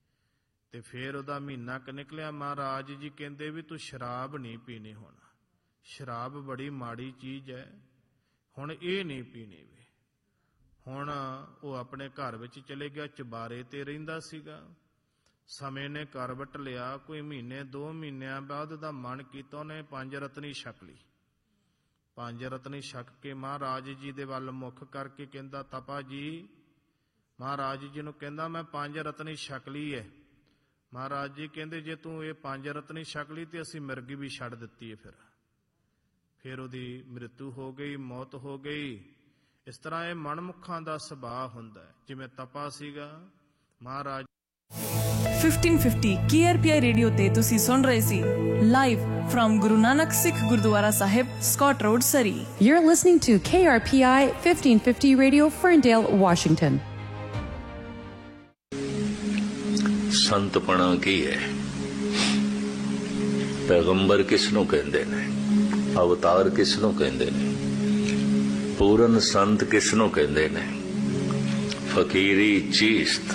[SPEAKER 1] ਤੇ ਫਿਰ ਉਹਦਾ ਮਹੀਨਾ ਕੁ ਨਿਕਲਿਆ। ਮਹਾਰਾਜ ਜੀ ਕਹਿੰਦੇ ਵੀ ਤੂੰ ਸ਼ਰਾਬ ਨਹੀਂ ਪੀਣੀ, ਹੁਣ ਸ਼ਰਾਬ ਬੜੀ ਮਾੜੀ ਚੀਜ਼ ਹੈ, ਹੁਣ ਇਹ ਨਹੀਂ ਪੀਣੀ ਵੀ। ਹੁਣ ਉਹ ਆਪਣੇ ਘਰ ਵਿੱਚ ਚਲੇ ਗਿਆ, ਚੁਬਾਰੇ ਤੇ ਰਹਿੰਦਾ ਸੀਗਾ। ਸਮੇਂ ਨੇ ਕਰਵਟ ਲਿਆ, ਕੋਈ ਮਹੀਨੇ ਦੋ ਮਹੀਨਿਆਂ ਬਾਅਦ ਦਾ ਮਨ ਕੀਤਾ, ਉਹਨੇ ਪੰਜ ਰਤਨੀ ਛਕ ਲਈ। ਪੰਜ ਰਤਨੀ ਛਕ ਕੇ ਮਹਾਰਾਜ ਜੀ ਦੇ ਵੱਲ ਮੁੱਖ ਕਰਕੇ ਕਹਿੰਦਾ, ਤਪਾ ਜੀ, ਮਹਾਰਾਜ ਜੀ ਨੂੰ ਕਹਿੰਦਾ ਮੈਂ ਪੰਜ ਰਤਨੀ ਛਕ ਲਈ ਹੈ। ਮਹਾਰਾਜ ਜੀ ਕਹਿੰਦੇ ਜੇ ਤੂੰ ਇਹ ਪੰਜ ਰਤਨੀ ਛਕ ਲਈ ਤੇ ਅਸੀਂ ਮਿਰਗੀ ਵੀ ਛੱਡ ਦਿੱਤੀ ਹੈ। ਫਿਰ ਫਿਰ ਉਹਦੀ ਮ੍ਰਿਤੂ ਹੋ ਗਈ, ਮੌਤ ਹੋ ਗਈ। ਇਸ ਤਰ੍ਹਾਂ ਇਹ ਮਨਮੁਖਾਂ ਦਾ ਸੁਭਾਅ ਹੁੰਦਾ ਹੈ। ਜਿਵੇਂ ਤਪਾ ਸੀਗਾ, ਮਹਾਰਾਜ
[SPEAKER 3] fifteen fifty K R P ਆਈ ਰੇਡੀਓ ਤੇ ਤੁਸੀਂ ਸੁਣ ਰਹੇ ਸੀ live firm Guru Nanak Sikh Gurdwara Sahib, Scott road, Surrey.
[SPEAKER 4] You're listening to K R P I fifteen fifty Radio, Ferndale, Washington.
[SPEAKER 5] ਸੰਤਪਣਾ ਕੀ ਹੈ? ਪੈਗੰਬਰ ਕਿਸ ਨੂੰ ਕਹਿੰਦੇ ਨੇ? ਅਵਤਾਰ ਕਿਸ ਨੂੰ ਕਹਿੰਦੇ ਨੇ? ਪੂਰਨ ਸੰਤ ਕਿਸ ਨੂੰ ਕਹਿੰਦੇ ਨੇ? ਫਕੀਰੀ ਚੀਸਤ।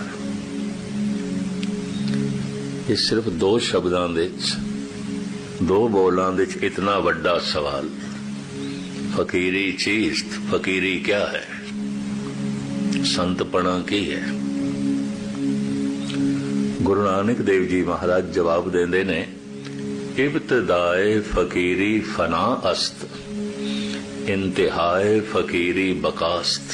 [SPEAKER 5] ਇਹ ਸਿਰਫ ਦੋ ਸ਼ਬਦਾਂ ਦੇ ਵਿੱਚ, ਦੋ ਬੋਲਾਂ ਦੇ ਵਿੱਚ ਇਤਨਾ ਵੱਡਾ ਸਵਾਲ। ਫਕੀਰੀ ਚੀਸਤ, ਫਕੀਰੀ ਕਿਆ ਹੈ? ਸੰਤਪਣਾ ਕੀ ਹੈ? ਗੁਰੂ ਨਾਨਕ ਦੇਵ ਜੀ ਮਹਾਰਾਜ ਜਵਾਬ ਦਿੰਦੇ ਨੇ, ਇਬਤਦਾਏ ਫਕੀਰੀ ਫਨਾ ਅਸਤ, ਇੰਤਹਾਏ ਫਕੀਰੀ ਬਕਾਸਤ।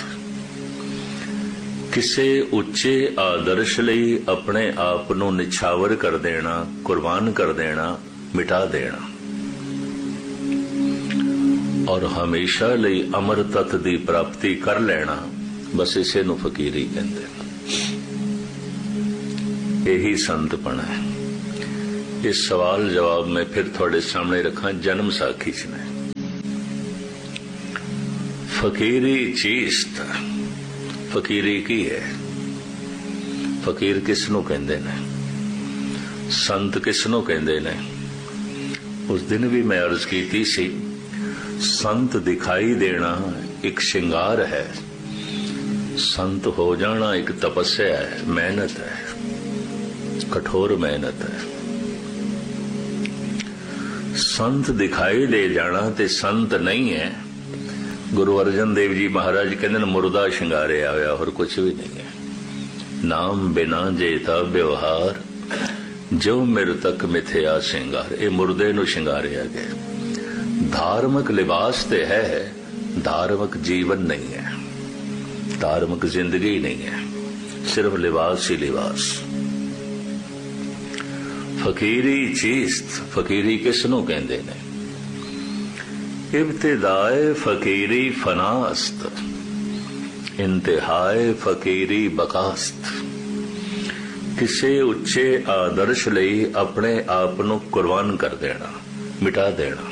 [SPEAKER 5] ਕਿਸੇ ਉੱਚੇ ਆਦਰਸ਼ ਲਈ ਆਪਣੇ ਆਪ ਨੂੰ ਨਿਛਾਵਰ ਕਰ ਦੇਣਾ, ਕੁਰਬਾਨ ਕਰ ਦੇਣਾ, ਮਿਟਾ ਦੇਣਾ, ਔਰ ਹਮੇਸ਼ਾ ਲਈ ਅਮਰ ਤੱਤ ਦੀ ਪ੍ਰਾਪਤੀ ਕਰ ਲੈਣਾ, ਬਸ ਇਸੇ ਨੂੰ ਫਕੀਰੀ ਕਹਿੰਦੇ। ਇਹੀ ਸੰਤਪਣਾ ਹੈ। ये सवाल जवाब मैं फिर थोड़े सामने रखा जन्म साखी च ने। फकीरी चीज फकीरी की है? फकीर किसनों कहते ने? संत किसनों कहते ने? उस दिन भी मैं अर्ज की सी, संत दिखाई देना एक श्रृंगार है, संत हो जाना एक तपस्या है, मेहनत है, कठोर मेहनत है। संत दिखाई दे जाना ते संत नहीं है। गुरु अर्जन देव जी महाराज कहते मुर्दा श्रृंगारे आया, और कुछ भी नहीं है। नाम बिना जेता व्यवहार, जो मृतक मिथ्या श्रृंगार। ये मुर्दे नूं श्रृंगारिया गया। धार्मिक लिबास ते है, धार्मिक जीवन नहीं है, धार्मिक जिंदगी नहीं है, सिर्फ लिबास ही लिबास। फकीरी चीज फकीरी किसनों कहते ने? इब्तिदाए फकीरी फनास्त, इंतहाए फकीरी बकास्त। किसी उच्चे आदर्श लई अपने आप नूं कुर्बान कर देना, मिटा देना,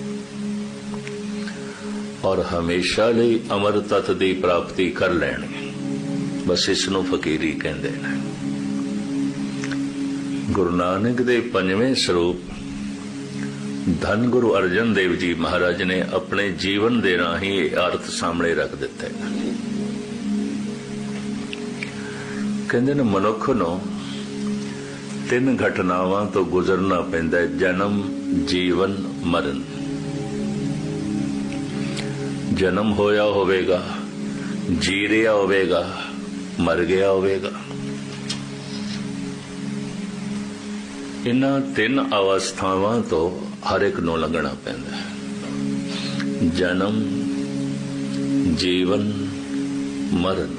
[SPEAKER 5] और हमेशा लई अमर तत दी प्राप्ति कर लेनी, बस इसनूं फकीरी कहंदे ने। गुरु नानक दे पंजवें स्वरूप धन गुरु अर्जन देव जी महाराज ने अपने जीवन दे राही अर्थ सामने रख दिते। कहंदे ने मनुख नूं तीन घटनावां तो गुजरना पैंदा है, जन्म, जीवन, मरण। जन्म होया होवेगा, जी रिया होवेगा, मर गया होवेगा। इन्हां तीन अवस्थावां तो हर एक नूं लंघना पैंदा है। जन्म, जीवन, मरण।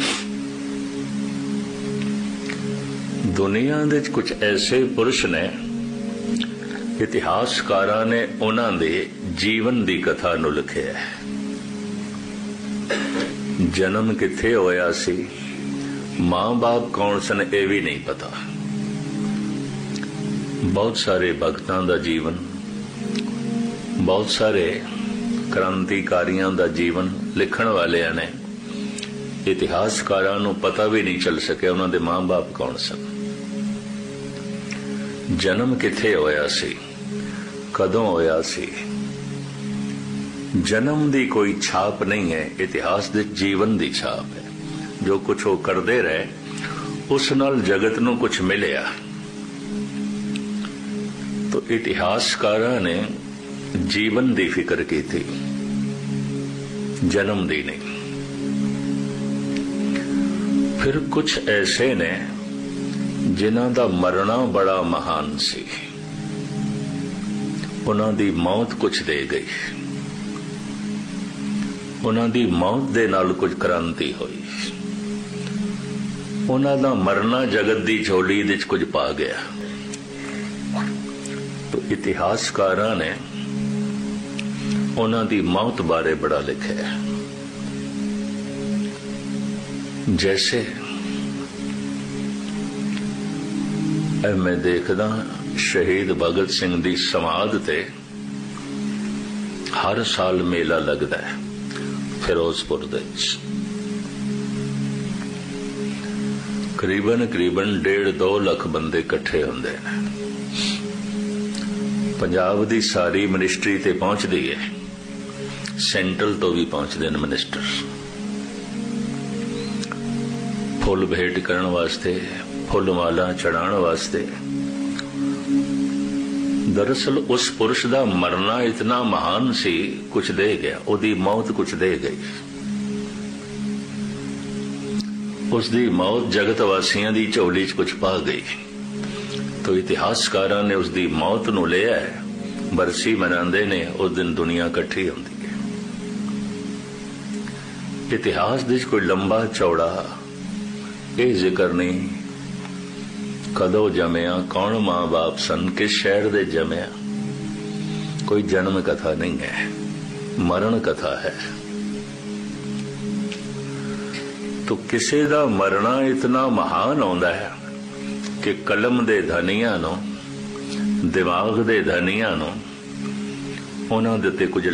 [SPEAKER 5] दुनिया दे कुछ ऐसे पुरुष ने, इतिहासकारां ने उन्हां दे जीवन दी कथा नूं लिखिआ है। जन्म किथे होया सी, मां बाप कौन सन, ये भी नहीं पता। बहुत सारे भगतां दा जीवन, बहुत सारे क्रांतिकारियां दा जीवन लिखण वालियां ने, इतिहासकारां नूं पता भी नहीं चल सकिया उन्हां दे मां बाप कौन सन। जन्म किथे होया सी, कदों होया सी, जन्म दी कोई छाप नहीं है, इतिहास दे जीवन दी छाप है। जो कुछ वो करते रहे उस नाल जगत नूं कुछ मिलिया। तो इतिहासकारां ने जीवन दी फिक्र की थी, जन्म दी नहीं। फिर कुछ ऐसे ने जिन्हां दा मरना बड़ा महान सी, उन्हां दी मौत कुछ दे गई, उन्हां दी मौत दे नाल कुछ क्रांति हुई, उन्हां दा मरना जगत दी झोली दे कुछ पा गया। तो इतिहासकारां ने उन्हां दी मौत बारे बड़ा लिखा है। जैसे मैं देखदा शहीद भगत सिंह दी समाध ते हर साल मेला लगदा है फिरोजपुर दे विच। करीबन करीबन डेढ़ दो लख बंदे इकट्ठे हुंदे ने। पंजाब दी सारी मिनिस्ट्री ते पहुंचदी है, सेंट्रल तो भी पहुंचदे ने मिनिस्टर, फुल भेंट करन वास्ते, फुल माला चढ़ाण वास्ते। दरअसल उस पुरुष दा मरना इतना महान सी, कुछ दे गया, उदी मौत कुछ दे गई। उसदी मौत जगत वासियां दी झोली च कुछ पा गई। तो इतिहासकारां ने उसदी मौत नूं लिया है, बरसी मनांदे ने, उस दिन दुनिया इकट्ठी हुंदी है। इतिहास दे कोई लंबा चौड़ा ये जिक्र नहीं कदों जमिया, कौन मां बाप सन, किस शहर दे जमिया, कोई जन्म कथा नहीं है, मरण कथा है। तो किसी दा मरना इतना महान होंदा है कि कलम दे धनिया नो ਦਿਮਾਗ ਦੇ ਧਨੀਆਂ ਨੂੰ ਉਹਨਾਂ ਦੇ ਉੱਤੇ ਕੁਝ